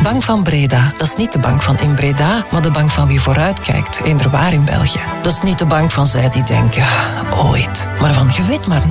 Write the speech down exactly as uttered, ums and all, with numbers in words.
Bank van Breda, dat is niet de bank van in Breda, maar de bank van wie vooruitkijkt, eender waar in België. Dat is niet de bank van zij die denken, ooit, maar van je weet maar